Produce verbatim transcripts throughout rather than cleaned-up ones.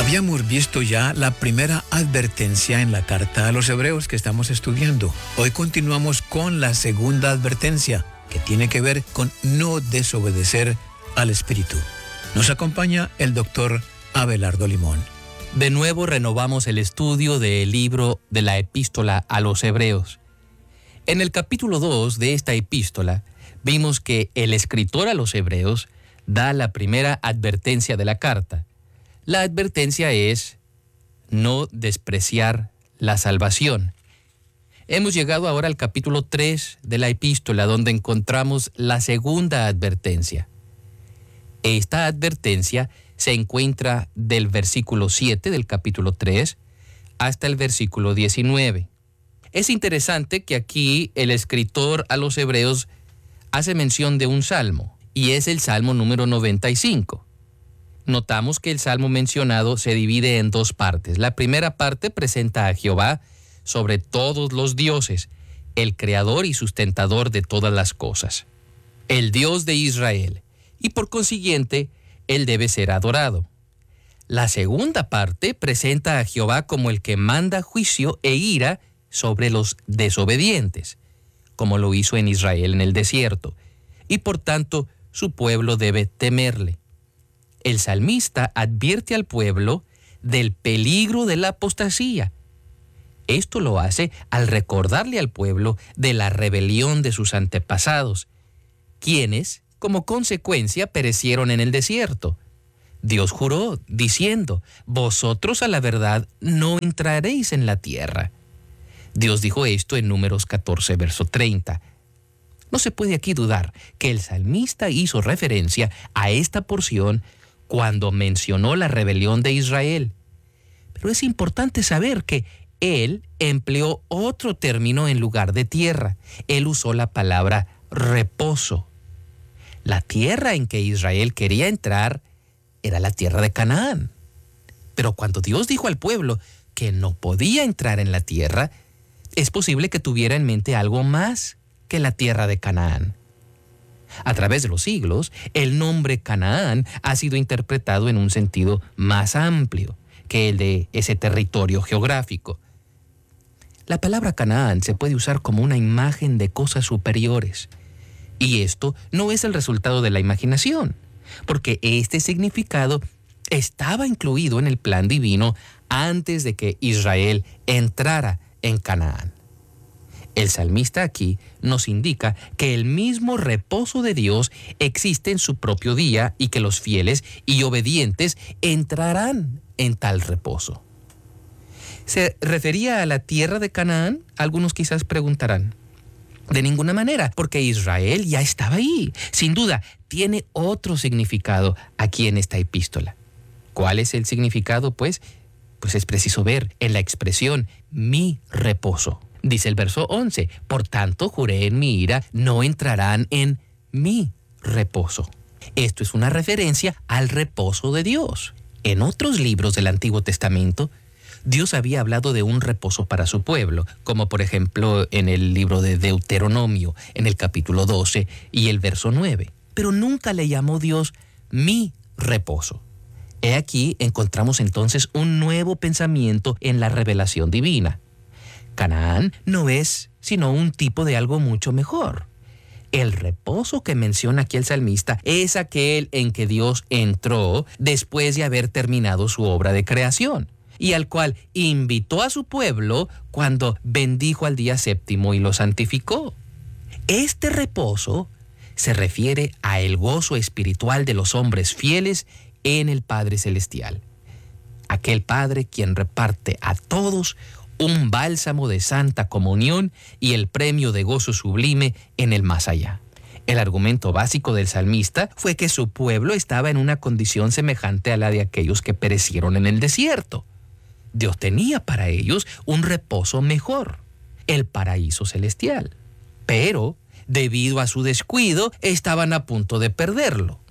Habíamos visto ya la primera advertencia en la carta a los hebreos que estamos estudiando. Hoy continuamos con la segunda advertencia, que tiene que ver con no desobedecer al Espíritu. Nos acompaña el doctor Abelardo Limón. De nuevo renovamos el estudio del libro de la epístola a los hebreos. En el capítulo dos de esta epístola vimos que el escritor a los hebreos da la primera advertencia de la carta. La advertencia es no despreciar la salvación. Hemos llegado ahora al capítulo tres de la epístola, donde encontramos la segunda advertencia. Esta advertencia se encuentra del versículo siete del capítulo tres hasta el versículo diecinueve. Es interesante que aquí el escritor a los hebreos hace mención de un salmo, y es el Salmo número noventa y cinco. Notamos que el salmo mencionado se divide en dos partes. La primera parte presenta a Jehová sobre todos los dioses, el creador y sustentador de todas las cosas, el Dios de Israel, y por consiguiente, él debe ser adorado. La segunda parte presenta a Jehová como el que manda juicio e ira sobre los desobedientes, como lo hizo en Israel en el desierto, y por tanto su pueblo debe temerle. El salmista advierte al pueblo del peligro de la apostasía. Esto lo hace al recordarle al pueblo de la rebelión de sus antepasados, quienes, como consecuencia, perecieron en el desierto. Dios juró, diciendo, vosotros a la verdad no entraréis en la tierra. Dios dijo esto en Números catorce, verso treinta. No se puede aquí dudar que el salmista hizo referencia a esta porción cuando mencionó la rebelión de Israel. Pero es importante saber que él empleó otro término en lugar de tierra. Él usó la palabra reposo. La tierra en que Israel quería entrar era la tierra de Canaán. Pero cuando Dios dijo al pueblo que no podía entrar en la tierra, es posible que tuviera en mente algo más que la tierra de Canaán. A través de los siglos, el nombre Canaán ha sido interpretado en un sentido más amplio que el de ese territorio geográfico. La palabra Canaán se puede usar como una imagen de cosas superiores. Y esto no es el resultado de la imaginación, porque este significado estaba incluido en el plan divino antes de que Israel entrara en Canaán. El salmista aquí nos indica que el mismo reposo de Dios existe en su propio día y que los fieles y obedientes entrarán en tal reposo. ¿Se refería a la tierra de Canaán? Algunos quizás preguntarán. De ninguna manera, porque Israel ya estaba ahí. Sin duda, tiene otro significado aquí en esta epístola. ¿Cuál es el significado? Pues, pues es preciso ver en la expresión mi reposo. Dice el verso once, por tanto juré en mi ira, no entrarán en mi reposo. Esto es una referencia al reposo de Dios. En otros libros del Antiguo Testamento, Dios había hablado de un reposo para su pueblo, como por ejemplo en el libro de Deuteronomio, en el capítulo doce y el verso nueve. Pero nunca le llamó Dios mi reposo. He aquí encontramos entonces un nuevo pensamiento en la revelación divina. Canaán no es sino un tipo de algo mucho mejor. El reposo que menciona aquí el salmista es aquel en que Dios entró después de haber terminado su obra de creación, y al cual invitó a su pueblo cuando bendijo al día séptimo y lo santificó. Este reposo se refiere a el gozo espiritual de los hombres fieles en el Padre Celestial. Aquel Padre quien reparte a todos un bálsamo de santa comunión y el premio de gozo sublime en el más allá. El argumento básico del salmista fue que su pueblo estaba en una condición semejante a la de aquellos que perecieron en el desierto. Dios tenía para ellos un reposo mejor, el paraíso celestial. Pero, debido a su descuido, estaban a punto de perderlo.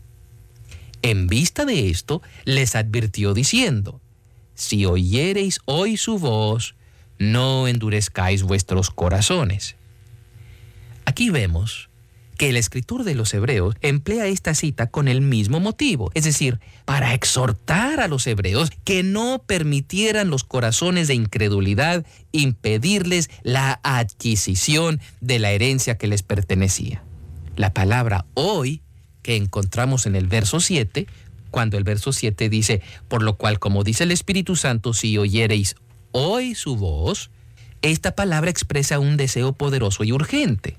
En vista de esto, les advirtió diciendo, si oyereis hoy su voz, no endurezcáis vuestros corazones. Aquí vemos que el escritor de los Hebreos emplea esta cita con el mismo motivo, es decir, para exhortar a los hebreos que no permitieran los corazones de incredulidad impedirles la adquisición de la herencia que les pertenecía. La palabra hoy que encontramos en el verso siete, cuando el verso siete dice, por lo cual, como dice el Espíritu Santo, si oyereis hoy su voz, esta palabra expresa un deseo poderoso y urgente.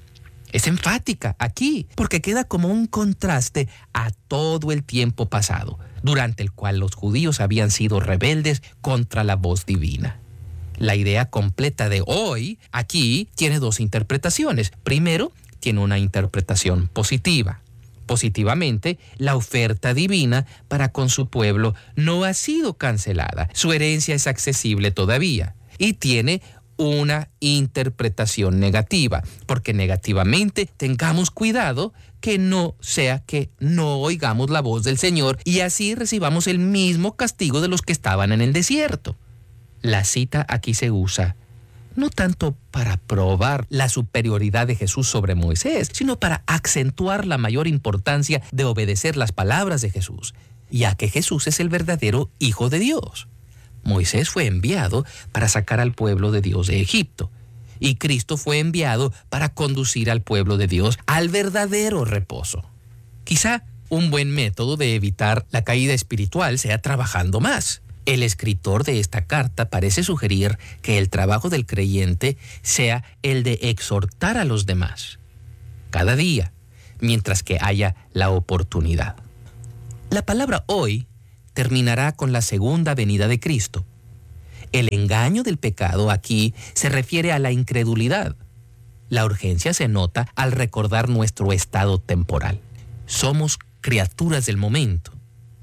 Es enfática aquí, porque queda como un contraste a todo el tiempo pasado, durante el cual los judíos habían sido rebeldes contra la voz divina. La idea completa de hoy, aquí, tiene dos interpretaciones. Primero, tiene una interpretación positiva. Positivamente, la oferta divina para con su pueblo no ha sido cancelada. Su herencia es accesible todavía. Y tiene una interpretación negativa, porque negativamente tengamos cuidado que no sea que no oigamos la voz del Señor y así recibamos el mismo castigo de los que estaban en el desierto. La cita aquí se usa no tanto para probar la superioridad de Jesús sobre Moisés, sino para acentuar la mayor importancia de obedecer las palabras de Jesús, ya que Jesús es el verdadero Hijo de Dios. Moisés fue enviado para sacar al pueblo de Dios de Egipto, y Cristo fue enviado para conducir al pueblo de Dios al verdadero reposo. Quizá un buen método de evitar la caída espiritual sea trabajando más. El escritor de esta carta parece sugerir que el trabajo del creyente sea el de exhortar a los demás, cada día, mientras que haya la oportunidad. La palabra hoy terminará con la segunda venida de Cristo. El engaño del pecado aquí se refiere a la incredulidad. La urgencia se nota al recordar nuestro estado temporal. Somos criaturas del momento.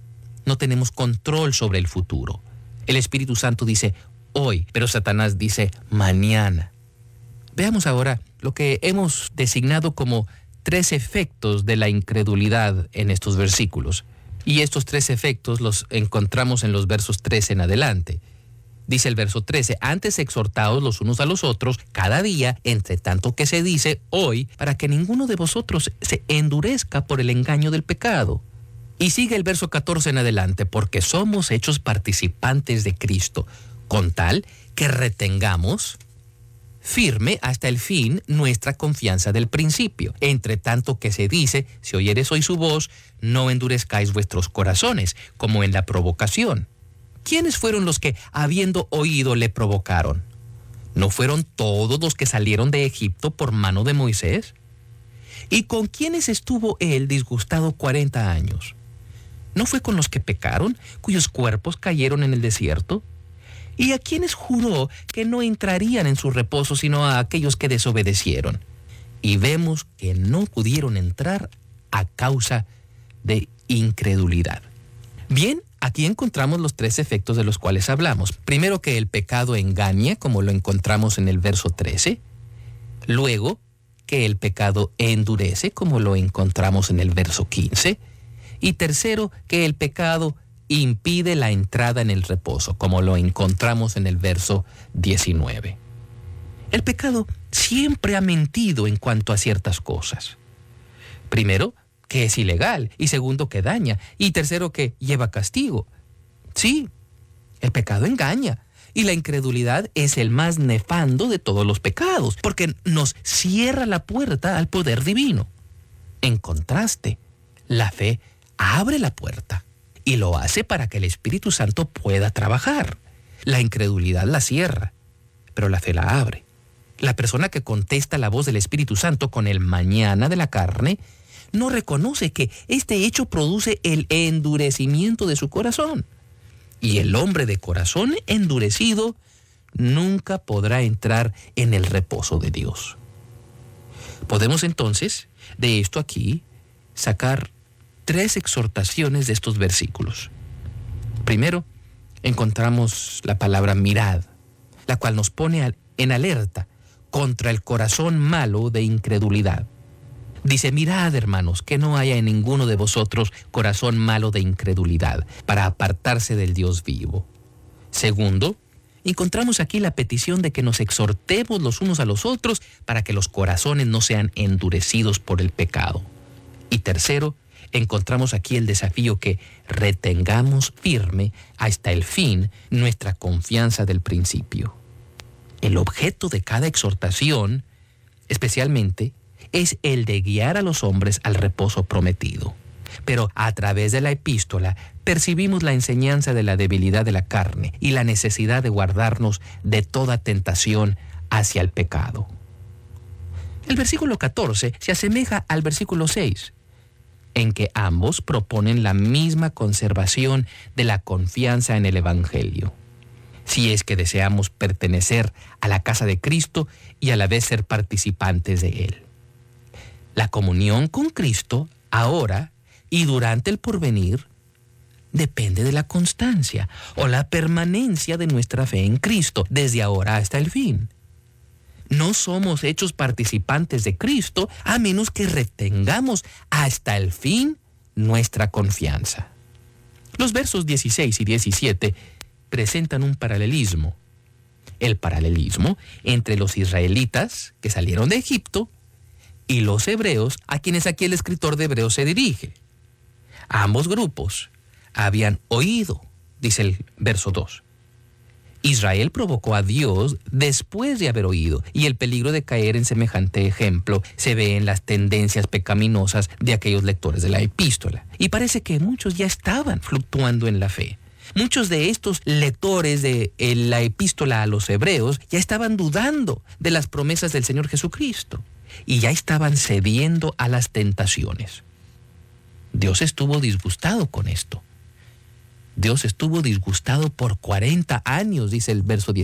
No tenemos control sobre el futuro. El Espíritu Santo dice hoy, pero Satanás dice mañana. Veamos ahora lo que hemos designado como tres efectos de la incredulidad en estos versículos. Y estos tres efectos los encontramos en los versos trece en adelante. Dice el verso trece, antes exhortaos los unos a los otros cada día, entre tanto que se dice hoy, para que ninguno de vosotros se endurezca por el engaño del pecado. Y sigue el verso catorce en adelante, porque somos hechos participantes de Cristo, con tal que retengamos firme hasta el fin nuestra confianza del principio. Entre tanto que se dice, si oyeres hoy su voz, no endurezcáis vuestros corazones, como en la provocación. ¿Quiénes fueron los que, habiendo oído, le provocaron? ¿No fueron todos los que salieron de Egipto por mano de Moisés? ¿Y con quiénes estuvo él disgustado cuarenta años? ¿No fue con los que pecaron, cuyos cuerpos cayeron en el desierto? ¿Y a quiénes juró que no entrarían en su reposo sino a aquellos que desobedecieron? Y vemos que no pudieron entrar a causa de incredulidad. Bien, aquí encontramos los tres efectos de los cuales hablamos. Primero, que el pecado engaña, como lo encontramos en el verso trece. Luego, que el pecado endurece, como lo encontramos en el verso quince. Y tercero, que el pecado impide la entrada en el reposo, como lo encontramos en el verso diecinueve. El pecado siempre ha mentido en cuanto a ciertas cosas. Primero, que es ilegal, y segundo, que daña, y tercero, que lleva castigo. Sí, el pecado engaña, y la incredulidad es el más nefando de todos los pecados, porque nos cierra la puerta al poder divino. En contraste, la fe abre la puerta y lo hace para que el Espíritu Santo pueda trabajar. La incredulidad la cierra, pero la fe la abre. La persona que contesta la voz del Espíritu Santo con el mañana de la carne no reconoce que este hecho produce el endurecimiento de su corazón. Y el hombre de corazón endurecido nunca podrá entrar en el reposo de Dios. Podemos entonces, de esto aquí, sacar tres exhortaciones de estos versículos. Primero, encontramos la palabra mirad, la cual nos pone en alerta contra el corazón malo de incredulidad. Dice, mirad, hermanos, que no haya en ninguno de vosotros corazón malo de incredulidad, para apartarse del Dios vivo. Segundo, encontramos aquí la petición de que nos exhortemos los unos a los otros para que los corazones no sean endurecidos por el pecado. Y tercero, encontramos aquí el desafío que retengamos firme hasta el fin nuestra confianza del principio. El objeto de cada exhortación, especialmente, es el de guiar a los hombres al reposo prometido. Pero a través de la epístola percibimos la enseñanza de la debilidad de la carne y la necesidad de guardarnos de toda tentación hacia el pecado. El versículo catorce se asemeja al versículo seis, en que ambos proponen la misma conservación de la confianza en el Evangelio, si es que deseamos pertenecer a la casa de Cristo y a la vez ser participantes de Él. La comunión con Cristo, ahora y durante el porvenir, depende de la constancia o la permanencia de nuestra fe en Cristo, desde ahora hasta el fin. No somos hechos participantes de Cristo a menos que retengamos hasta el fin nuestra confianza. Los versos dieciséis y diecisiete presentan un paralelismo. El paralelismo entre los israelitas que salieron de Egipto y los hebreos a quienes aquí el escritor de Hebreos se dirige. Ambos grupos habían oído, dice el verso dos. Israel provocó a Dios después de haber oído, y el peligro de caer en semejante ejemplo se ve en las tendencias pecaminosas de aquellos lectores de la epístola. Y parece que muchos ya estaban fluctuando en la fe. Muchos de estos lectores de la epístola a los hebreos ya estaban dudando de las promesas del Señor Jesucristo y ya estaban cediendo a las tentaciones. Dios estuvo disgustado con esto. Dios estuvo disgustado por cuarenta años, dice el verso diez.